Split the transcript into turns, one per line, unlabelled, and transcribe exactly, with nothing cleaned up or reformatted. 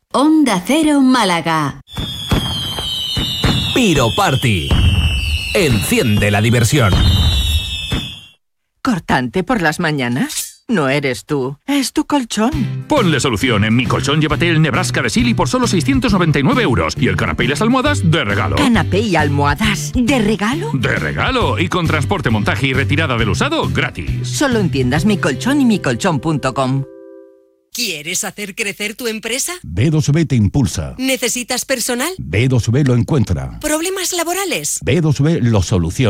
Onda Cero Málaga.
Piro Party. Enciende la diversión.
¿Cortante por las mañanas? No eres tú, es tu colchón.
Ponle solución. En Mi Colchón llévate el Nebraska de Silly por solo seiscientos noventa y nueve euros. Y el canapé y las almohadas de regalo.
¿Canapé y almohadas de regalo?
De regalo. Y con transporte, montaje y retirada del usado gratis.
Solo en tiendas Mi Colchón y mi colchón punto com.
¿Quieres hacer crecer tu empresa?
B dos B te impulsa.
¿Necesitas personal?
B dos B lo encuentra.
¿Problemas laborales?
B dos B lo soluciona.